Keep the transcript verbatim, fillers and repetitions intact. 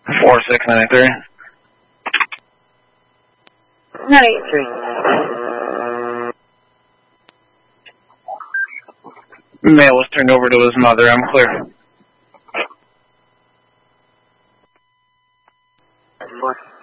Four six nine three. Nine three. Male was turned over to his mother. I'm clear. Four.